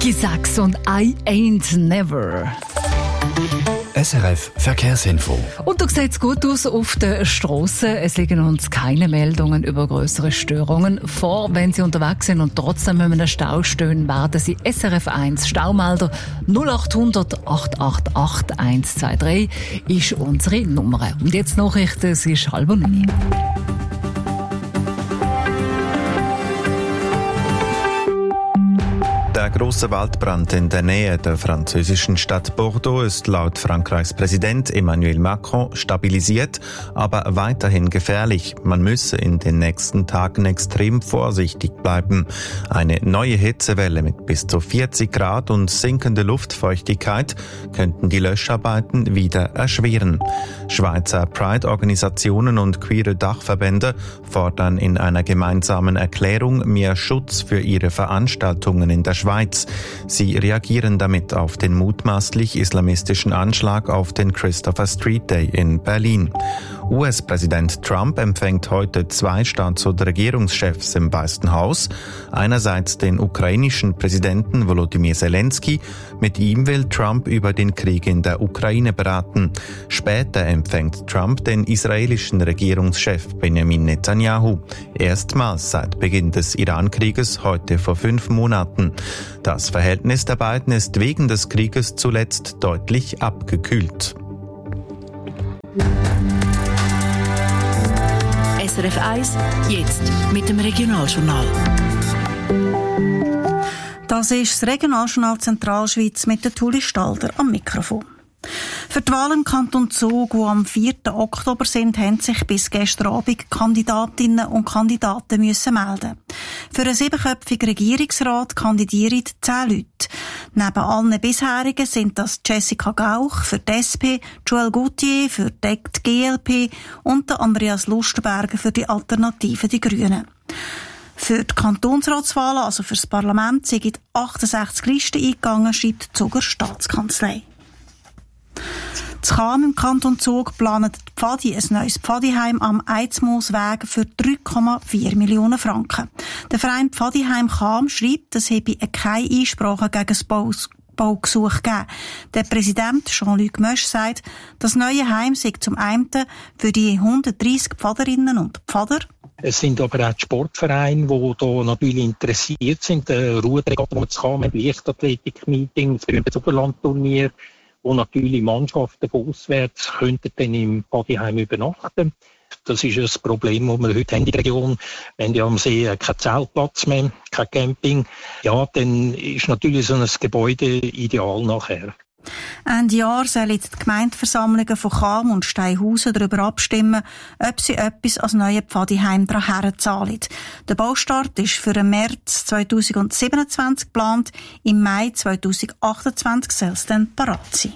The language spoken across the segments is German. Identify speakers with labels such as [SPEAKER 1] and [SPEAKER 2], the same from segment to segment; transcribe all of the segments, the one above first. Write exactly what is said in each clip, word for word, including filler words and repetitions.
[SPEAKER 1] Nicky Sachs und I Ain't Never.
[SPEAKER 2] S R F Verkehrsinfo.
[SPEAKER 1] Und da sieht es gut aus auf den Strassen. Es liegen uns keine Meldungen über grössere Störungen vor. Wenn Sie unterwegs sind und trotzdem in einem Stau stehen, werden Sie S R F eins Staumelder null acht hundert acht acht acht eins zwei drei ist unsere Nummer. Und jetzt Nachrichten, es ist halb neun.
[SPEAKER 3] Der grosse Waldbrand in der Nähe der französischen Stadt Bordeaux ist laut Frankreichs Präsident Emmanuel Macron stabilisiert, aber weiterhin gefährlich. Man müsse in den nächsten Tagen extrem vorsichtig bleiben. Eine neue Hitzewelle mit bis zu vierzig Grad und sinkende Luftfeuchtigkeit könnten die Löscharbeiten wieder erschweren. Schweizer Pride-Organisationen und queere Dachverbände fordern in einer gemeinsamen Erklärung mehr Schutz für ihre Veranstaltungen in der Schweiz. Sie reagieren damit auf den mutmaßlich islamistischen Anschlag auf den Christopher Street Day in Berlin. U S-Präsident Trump empfängt heute zwei Staats- und Regierungschefs im Weißen Haus. Einerseits den ukrainischen Präsidenten Volodymyr Zelensky. Mit ihm will Trump über den Krieg in der Ukraine beraten. Später empfängt Trump den israelischen Regierungschef Benjamin Netanyahu. Erstmals seit Beginn des Iran-Krieges, heute vor fünf Monaten. Das Verhältnis der beiden ist wegen des Krieges zuletzt deutlich abgekühlt.
[SPEAKER 4] S R F eins, jetzt mit dem Regionaljournal.
[SPEAKER 5] Das ist das Regionaljournal Zentralschweiz mit der Tuli Stalder am Mikrofon. Für die Wahlen im Kanton Zug, die am vierten Oktober sind, haben sich bis gestern Abend Kandidatinnen und Kandidaten müssen melden. Für einen siebenköpfigen Regierungsrat kandidieren zehn Leute. Neben allen bisherigen sind das Jessica Gauch für die S P, Joel Gauthier für die G L P und der Andreas Lustenberger für die Alternative Die Grünen. Für die Kantonsratswahlen, also für das Parlament, sind achtundsechzig Listen eingegangen, schreibt die Zuger Staatskanzlei. Zu Cham im Kanton Zug planet die Pfadi ein neues Pfadiheim am Eidsmoosweg für drei Komma vier Millionen Franken. Der Verein Pfadiheim Cham schreibt, es habe keine Einsprache gegen das Baus Baugesuch gegeben. Der Präsident Jean-Luc Mösch sagt, das neue Heim sei zum einen für die hundertdreissig Pfaderinnen und Pfader.
[SPEAKER 6] Es sind aber auch die Sportvereine, die da natürlich interessiert sind. Der Ruderregatta, die zu Cham, Leichtathletik-Meeting, das berühmte Oberlandturnier, wo natürlich Mannschaften von auswärts könnten dann im Pfadiheim übernachten. Das ist ein Problem, das wir heute haben in der Region. Wenn die am See keinen Zeltplatz mehr, kein Camping, ja, dann ist natürlich so ein Gebäude ideal nachher.
[SPEAKER 5] Ende Jahr sollen die Gemeindeversammlungen von Cham und Steinhausen darüber abstimmen, ob sie etwas als neue Pfadiheim daran herzahlen. Der Baustart ist für den März zweitausendsiebenundzwanzig geplant. Im Mai zweitausendachtundzwanzig soll es dann parat sein.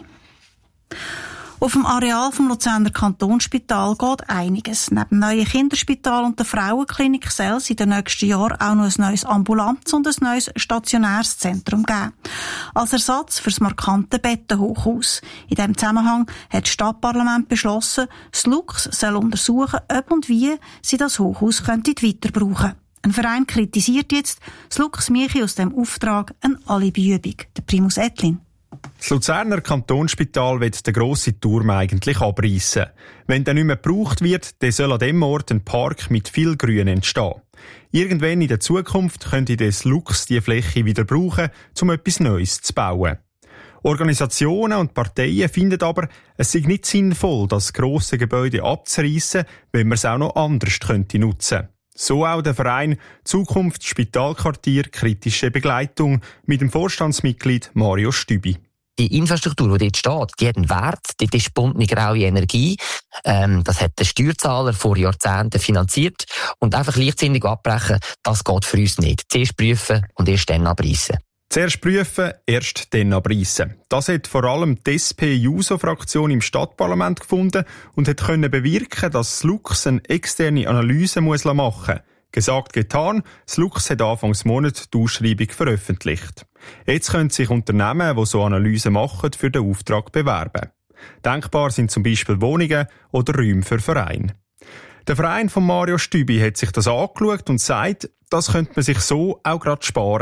[SPEAKER 5] Auf dem Areal vom Luzerner Kantonsspital geht einiges. Neben dem neuen Kinderspital und der Frauenklinik soll es in den nächsten Jahren auch noch ein neues Ambulanz- und ein neues stationäres Zentrum geben. Als Ersatz für das markante Bettenhochhaus. In diesem Zusammenhang hat das Stadtparlament beschlossen, das Lux soll untersuchen, ob und wie sie das Hochhaus könnte weiter brauchen. Ein Verein kritisiert jetzt, das Lux mache aus dem Auftrag eine Alibiübung. Der Primus Ettlin.
[SPEAKER 7] Das Luzerner Kantonsspital will den grossen Turm eigentlich abreißen. Wenn der nicht mehr gebraucht wird, dann soll an dem Ort ein Park mit viel Grün entstehen. Irgendwann in der Zukunft könnte das Lux die Fläche wieder brauchen, um etwas Neues zu bauen. Organisationen und Parteien finden aber, es sei nicht sinnvoll, das grosse Gebäude abzureissen, wenn man es auch noch anders könnte nutzen. So auch der Verein Zukunft Spitalquartier Kritische Begleitung mit dem Vorstandsmitglied Mario Stübi.
[SPEAKER 8] Die Infrastruktur, die dort steht, die hat einen Wert, dort ist gebundene graue Energie. Ähm, das hat der Steuerzahler vor Jahrzehnten finanziert. Und einfach leichtsinnig abbrechen, das geht für uns nicht. Zuerst prüfen und erst dann abreißen.
[SPEAKER 7] Zuerst prüfen, erst dann abreißen. Das hat vor allem die S P-J U S O-Fraktion im Stadtparlament gefunden und hat können bewirken, dass das Lux eine externe Analyse muss machen muss. Gesagt, getan, das Lux hat Anfangs Monat die Ausschreibung veröffentlicht. Jetzt können sich Unternehmen, die so Analysen machen, für den Auftrag bewerben. Denkbar sind zum Beispiel Wohnungen oder Räume für Vereine. Der Verein von Mario Stübi hat sich das angeschaut und sagt, das könnte man sich so auch gerade sparen.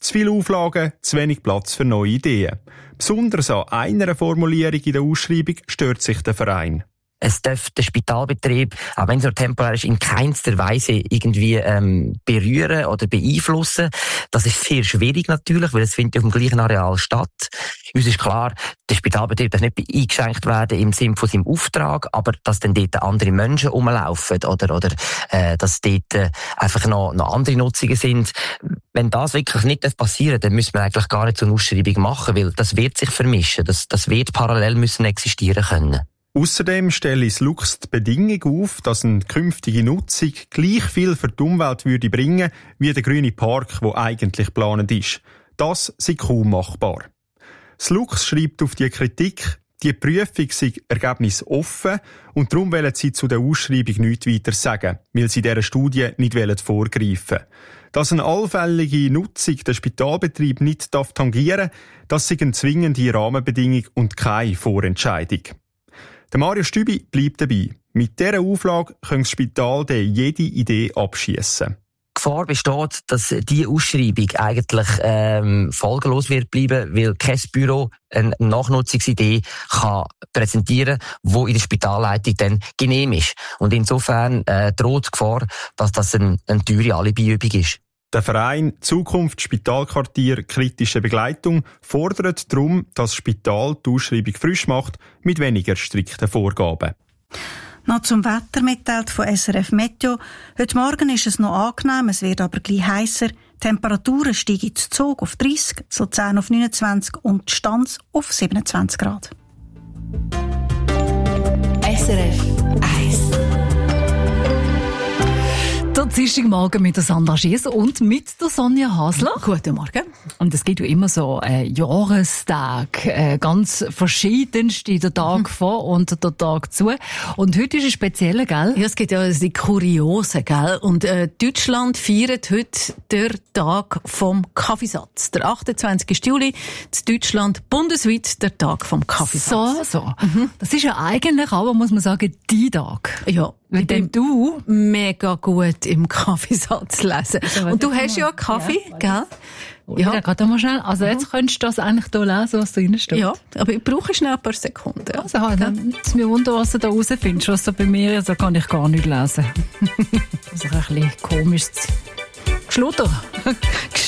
[SPEAKER 7] Zu viele Auflagen, zu wenig Platz für neue Ideen. Besonders an einer Formulierung in der Ausschreibung stört sich der Verein.
[SPEAKER 8] Es darf den Spitalbetrieb, auch wenn es nur temporär ist, in keinster Weise irgendwie ähm, berühren oder beeinflussen. Das ist sehr schwierig natürlich, weil es findet auf dem gleichen Areal statt. Uns ist klar, der Spitalbetrieb darf nicht eingeschränkt werden im Sinne von seinem Auftrag, aber dass dann dort andere Menschen rumlaufen oder, oder äh, dass dort äh, einfach noch, noch andere Nutzungen sind. Wenn das wirklich nicht passieren darf, dann müssen wir eigentlich gar nicht so eine Ausschreibung machen, weil das wird sich vermischen. Das, das wird parallel müssen existieren können.
[SPEAKER 7] Außerdem stelle das Lux die Bedingung auf, dass eine künftige Nutzung gleich viel für die Umwelt würde bringen wie der grüne Park, der eigentlich geplant ist. Das sei kaum machbar. Das Lux schreibt auf die Kritik, die Prüfung sei ergebnisoffen und darum wollen sie zu der Ausschreibung nichts weiter sagen, weil sie dieser Studie nicht vorgreifen wollen. Dass eine allfällige Nutzung den Spitalbetrieb nicht tangieren darf, das sei eine zwingende Rahmenbedingung und keine Vorentscheidung. Der Mario Stübi bleibt dabei. Mit dieser Auflage kann das Spital dann jede Idee abschiessen.
[SPEAKER 8] Die Gefahr besteht, dass diese Ausschreibung eigentlich ähm, folgenlos wird bleiben, weil kein Büro eine Nachnutzungsidee kann präsentieren kann, die in der Spitalleitung dann genehm ist. Und insofern äh, droht die Gefahr, dass das eine, eine teure Alibiübung ist.
[SPEAKER 7] Der Verein Zukunft Spitalquartier kritische Begleitung fordert darum, dass das Spital die Ausschreibung frisch macht mit weniger strikten Vorgaben.
[SPEAKER 5] Noch zum Wetter mitteilt von S R F Meteo. Heute Morgen ist es noch angenehm, es wird aber gleich heißer. Die Temperaturen steigen zu Zug auf dreißig, zu Luzern auf neunundzwanzig und die Stanz auf siebenundzwanzig Grad.
[SPEAKER 4] S R F eins.
[SPEAKER 1] Der Dienstagmorgen mit der Sandra Schiess und mit der Sonja Hasler.
[SPEAKER 9] Guten Morgen.
[SPEAKER 1] Und es gibt ja immer so einen Jahrestag, äh, ganz verschiedenste, der Tag mhm. vor und der Tag zu. Und heute ist ein spezieller, gell?
[SPEAKER 9] Ja, es gibt ja die Kuriose, gell? Und äh, Deutschland feiert heute den Tag vom Kaffeesatz. Der achtundzwanzigsten Juli, in Deutschland bundesweit der Tag vom Kaffeesatz.
[SPEAKER 1] So, so. Mhm. Das ist ja eigentlich aber, muss man sagen, die Tag.
[SPEAKER 9] Ja.
[SPEAKER 1] Mit dem du
[SPEAKER 9] mega gut im Kaffeesatz lesen.
[SPEAKER 1] Also,
[SPEAKER 9] und du hast ja Kaffee, ja, gell?
[SPEAKER 1] Ja, ja. Gerade mal schnell. Also jetzt mhm. könntest du das eigentlich hier lesen, was da drin steht.
[SPEAKER 9] Ja, aber ich brauche schnell ein paar Sekunden.
[SPEAKER 1] Also halt, dann ist mir wunder, was du da rausfindest. Was da bei mir ist, da kann ich gar nicht lesen. Das ist ein bisschen komisch. Geschlutter.